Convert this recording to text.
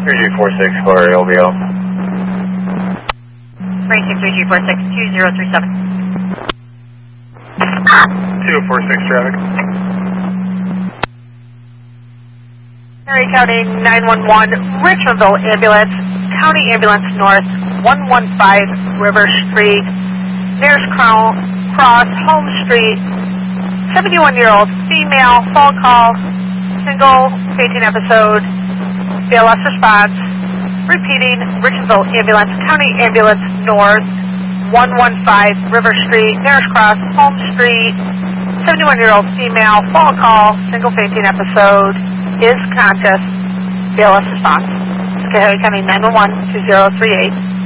3246 for LBL. Racing 3246 2037. 246 traffic. Perry County 911, Richmondville Ambulance, County Ambulance North, 115 River Street, nearest Cross, Home Street, 71-year-old female, phone call, single, fainting episode, BLS response, repeating, Richmondville Ambulance, County Ambulance North, 115 River Street, nearest Cross, Home Street, 71-year-old female, phone call, single fainting episode, is conscious, BLS response. Cuyahoga County 911 2038.